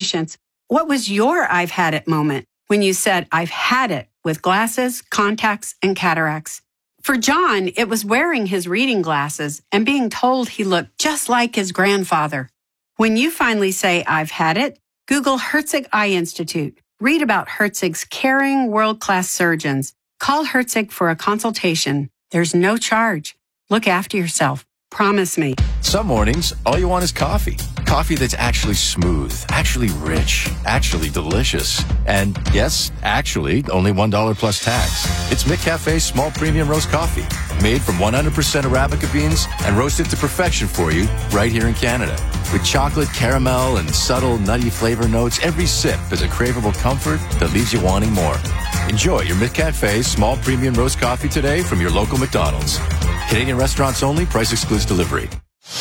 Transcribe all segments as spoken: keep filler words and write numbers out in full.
patients. What was your I've had it moment when you said, I've had it with glasses, contacts, and cataracts? For John, it was wearing his reading glasses and being told he looked just like his grandfather. When you finally say, I've had it, Google Herzig Eye Institute. Read about Herzig's caring, world-class surgeons. Call Herzig for a consultation. There's no charge. Look after yourself. Promise me. Some mornings, all you want is coffee. Coffee that's actually smooth, actually rich, actually delicious. And yes, actually, only one dollar plus tax. It's McCafe's small premium roast coffee, made from one hundred percent Arabica beans and roasted to perfection for you right here in Canada. With chocolate, caramel, and subtle nutty flavor notes, every sip is a craveable comfort that leaves you wanting more. Enjoy your McCafe small premium roast coffee today from your local McDonald's. Canadian restaurants only. Price excludes delivery.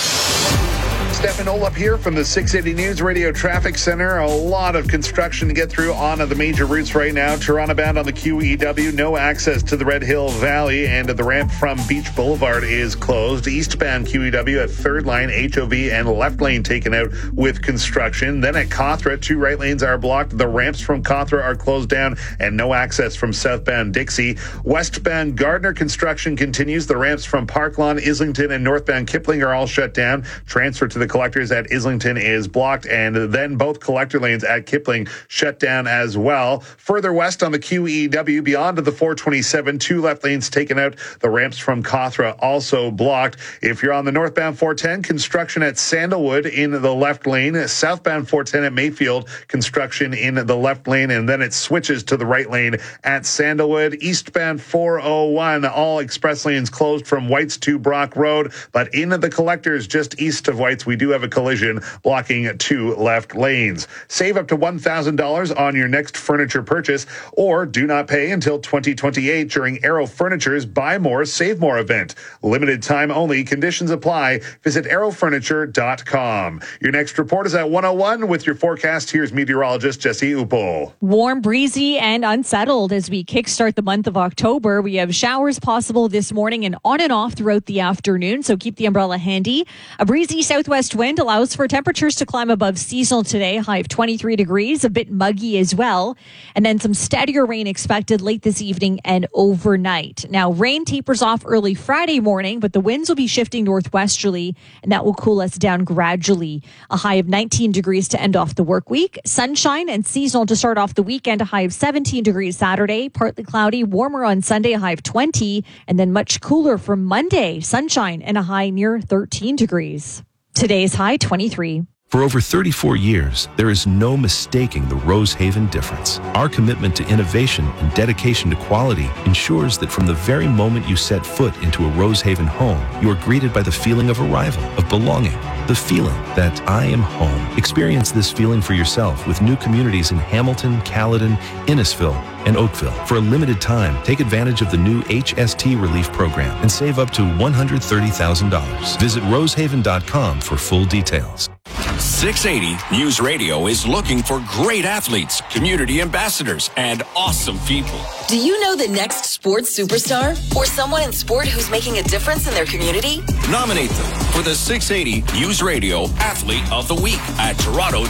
Stefan Olaf here from the six eighty News Radio Traffic Center. A lot of construction to get through on the major routes right now. Toronto bound on the Q E W, no access to the Red Hill Valley, and the ramp from Beach Boulevard is closed. Eastbound Q E W at third line, H O V, and left lane taken out with construction. Then at Cawthra, two right lanes are blocked. The ramps from Cawthra are closed down, and no access from southbound Dixie. Westbound Gardner construction continues. The ramps from Park Lawn, Islington, and northbound Kipling are all shut down. Transfer to the collectors at Islington is blocked, and then both collector lanes at Kipling shut down as well. Further west on the Q E W, beyond the four twenty-seven, two left lanes taken out. The ramps from Cawthra also blocked. If you're on the northbound four ten, construction at Sandalwood in the left lane. Southbound four ten at Mayfield, construction in the left lane, and then it switches to the right lane at Sandalwood. Eastbound four oh one, all express lanes closed from Whites to Brock Road, but in the collectors just east of Whites, we do have a collision blocking two left lanes. Save up to one thousand dollars on your next furniture purchase, or do not pay until twenty twenty-eight during Arrow Furniture's Buy More, Save More event. Limited time only. Conditions apply. Visit arrow furniture dot com. Your next report is at one oh one with your forecast. Here's meteorologist Jesse Upol. Warm, breezy, and unsettled as we kickstart the month of October. We have showers possible this morning and on and off throughout the afternoon, so keep the umbrella handy. A breezy southwest wind allows for temperatures to climb above seasonal today, high of twenty-three degrees, a bit muggy as well. And then some steadier rain expected late this evening and overnight. Now, rain tapers off early Friday morning, but the winds will be shifting northwesterly, and that will cool us down gradually. A high of nineteen degrees to end off the work week. Sunshine and seasonal to start off the weekend, a high of seventeen degrees Saturday, partly cloudy, warmer on Sunday, a high of twenty, and then much cooler for Monday, sunshine and a high near thirteen degrees. Today's high, twenty-three. For over thirty-four years, there is no mistaking the Rosehaven difference. Our commitment to innovation and dedication to quality ensures that from the very moment you set foot into a Rosehaven home, you are greeted by the feeling of arrival, of belonging, the feeling that I am home. Experience this feeling for yourself with new communities in Hamilton, Caledon, Innisfil, and Oakville. For a limited time, take advantage of the new H S T relief program and save up to one hundred thirty thousand dollars. Visit rosehaven dot com for full details. six eighty News Radio is looking for great athletes, community ambassadors, and awesome people. Do you know the next sports superstar or someone in sport who's making a difference in their community? Nominate them for the six eighty News Radio Athlete of the Week at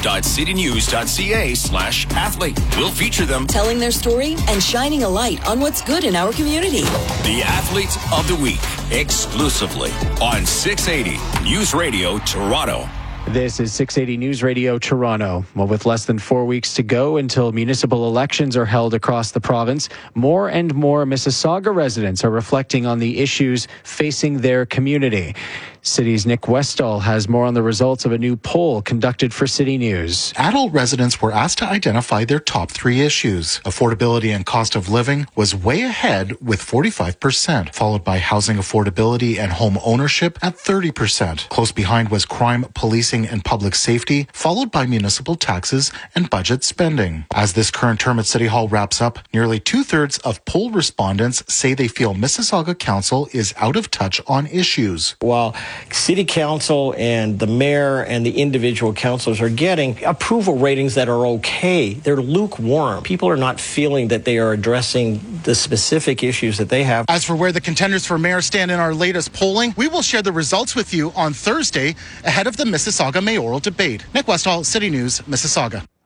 toronto.citynews.ca slash athlete. We'll feature them telling their story and shining a light on what's good in our community. The Athlete of the Week, exclusively on six eighty News Radio Toronto. This is six eighty News Radio Toronto. Well, with less than four weeks to go until municipal elections are held across the province, more and more Mississauga residents are reflecting on the issues facing their community. City's Nick Westall has more on the results of a new poll conducted for City News. Adult residents were asked to identify their top three issues. Affordability and cost of living was way ahead with forty-five percent, followed by housing affordability and home ownership at thirty percent. Close behind was crime, policing, and public safety, followed by municipal taxes and budget spending. As this current term at City Hall wraps up, nearly two-thirds of poll respondents say they feel Mississauga Council is out of touch on issues. While City Council and the mayor and the individual councillors are getting approval ratings that are okay, they're lukewarm. People are not feeling that they are addressing the specific issues that they have. As for where the contenders for mayor stand in our latest polling, we will share the results with you on Thursday ahead of the Mississauga mayoral debate. Nick Westall, City News, Mississauga.